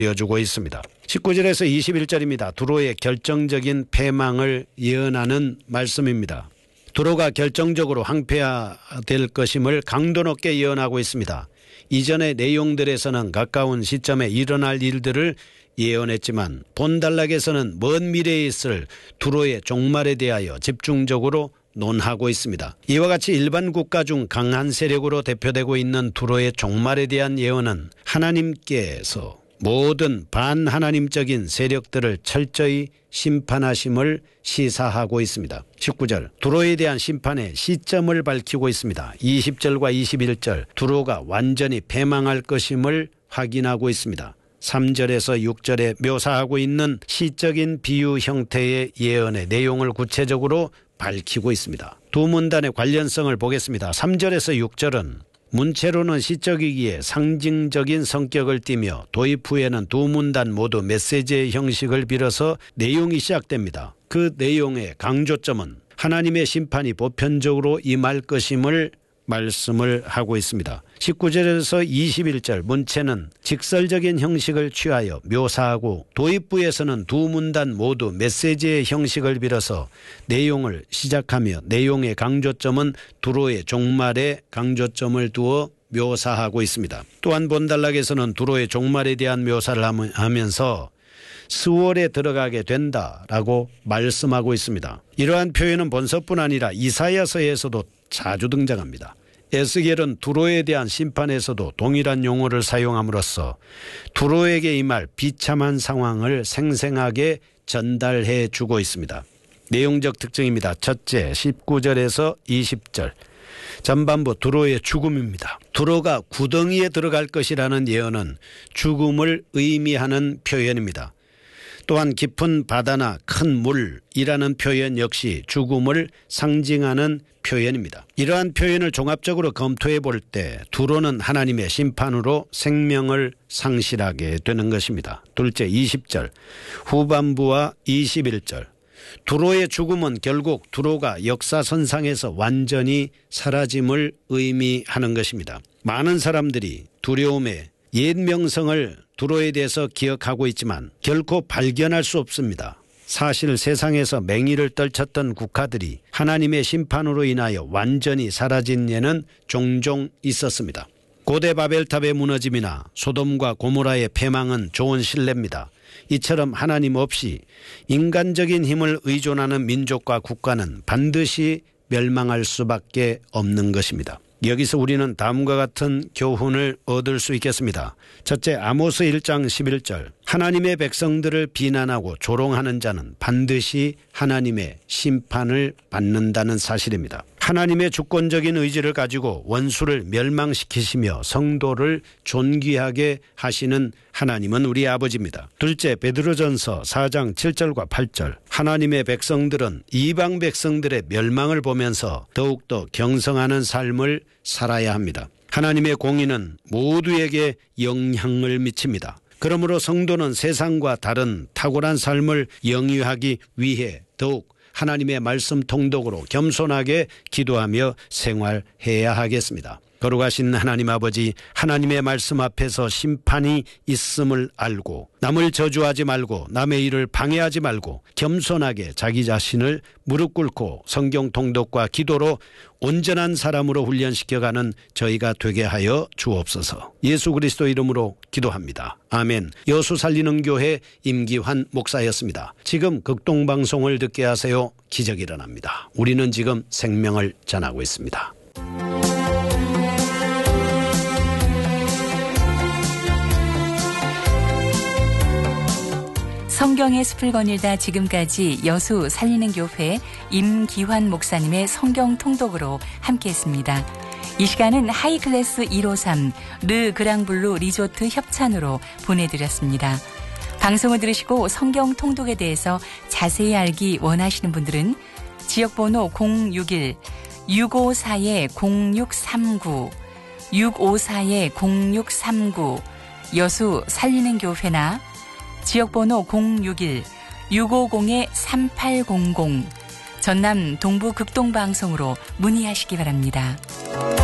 보여주고 있습니다. 19절에서 21절입니다. 두로의 결정적인 패망을 예언하는 말씀입니다. 두로가 결정적으로 황폐화될 것임을 강도 높게 예언하고 있습니다. 이전의 내용들에서는 가까운 시점에 일어날 일들을 예언했지만 본단락에서는 먼 미래에 있을 두로의 종말에 대하여 집중적으로 논하고 있습니다. 이와 같이 일반 국가 중 강한 세력으로 대표되고 있는 두로의 종말에 대한 예언은 하나님께서 모든 반하나님적인 세력들을 철저히 심판하심을 시사하고 있습니다. 19절 두로에 대한 심판의 시점을 밝히고 있습니다. 20절과 21절 두로가 완전히 패망할 것임을 확인하고 있습니다. 3절에서 6절에 묘사하고 있는 시적인 비유 형태의 예언의 내용을 구체적으로 밝히고 있습니다. 두 문단의 관련성을 보겠습니다. 3절에서 6절은 문체로는 시적이기에 상징적인 성격을 띠며 도입 후에는 두 문단 모두 메시지의 형식을 빌어서 내용이 시작됩니다. 그 내용의 강조점은 하나님의 심판이 보편적으로 임할 것임을 말씀을 하고 있습니다. 19절에서 21절 문체는 직설적인 형식을 취하여 묘사하고 도입부에서는 두 문단 모두 메시지의 형식을 빌어서 내용을 시작하며 내용의 강조점은 두로의 종말에 강조점을 두어 묘사하고 있습니다. 또한 본단락에서는 두로의 종말에 대한 묘사를 하면서 스월에 들어가게 된다라고 말씀하고 있습니다. 이러한 표현은 본서뿐 아니라 이사야서에서도 자주 등장합니다. 에스겔은 두로에 대한 심판에서도 동일한 용어를 사용함으로써 두로에게 임할 비참한 상황을 생생하게 전달해 주고 있습니다. 내용적 특징입니다. 첫째, 19절에서 20절. 전반부 두로의 죽음입니다. 두로가 구덩이에 들어갈 것이라는 예언은 죽음을 의미하는 표현입니다. 또한 깊은 바다나 큰 물이라는 표현 역시 죽음을 상징하는 표현입니다. 이러한 표현을 종합적으로 검토해 볼 때 두로는 하나님의 심판으로 생명을 상실하게 되는 것입니다. 둘째 20절 후반부와 21절 두로의 죽음은 결국 두로가 역사선상에서 완전히 사라짐을 의미하는 것입니다. 많은 사람들이 두려움에 옛 명성을 두로에 대해서 기억하고 있지만 결코 발견할 수 없습니다. 사실 세상에서 맹위를 떨쳤던 국가들이 하나님의 심판으로 인하여 완전히 사라진 예는 종종 있었습니다. 고대 바벨탑의 무너짐이나 소돔과 고모라의 패망은 좋은 신뢰입니다. 이처럼 하나님 없이 인간적인 힘을 의존하는 민족과 국가는 반드시 멸망할 수밖에 없는 것입니다. 여기서 우리는 다음과 같은 교훈을 얻을 수 있겠습니다. 첫째, 아모스 1장 11절 하나님의 백성들을 비난하고 조롱하는 자는 반드시 하나님의 심판을 받는다는 사실입니다. 하나님의 주권적인 의지를 가지고 원수를 멸망시키시며 성도를 존귀하게 하시는 하나님은 우리 아버지입니다. 둘째, 베드로전서 4장 7절과 8절 하나님의 백성들은 이방 백성들의 멸망을 보면서 더욱더 경성하는 삶을 살아야 합니다. 하나님의 공의는 모두에게 영향을 미칩니다. 그러므로 성도는 세상과 다른 탁월한 삶을 영위하기 위해 더욱 하나님의 말씀 통독으로 겸손하게 기도하며 생활해야 하겠습니다. 거룩하신 하나님 아버지, 하나님의 말씀 앞에서 심판이 있음을 알고 남을 저주하지 말고 남의 일을 방해하지 말고 겸손하게 자기 자신을 무릎 꿇고 성경 통독과 기도로 온전한 사람으로 훈련시켜가는 저희가 되게 하여 주옵소서. 예수 그리스도 이름으로 기도합니다. 아멘. 여수 살리는 교회 임기환 목사였습니다. 지금 극동방송을 듣게 하세요. 기적이 일어납니다. 우리는 지금 생명을 전하고 있습니다. 성경의 숲을 거닐다 지금까지 여수 살리는 교회 임기환 목사님의 성경 통독으로 함께했습니다. 이 시간은 하이클래스 153 르 그랑블루 리조트 협찬으로 보내드렸습니다. 방송을 들으시고 성경 통독에 대해서 자세히 알기 원하시는 분들은 지역번호 061-654-0639 654-0639 여수 살리는 교회나 지역번호 061-650-3800 전남 동부 극동방송으로 문의하시기 바랍니다.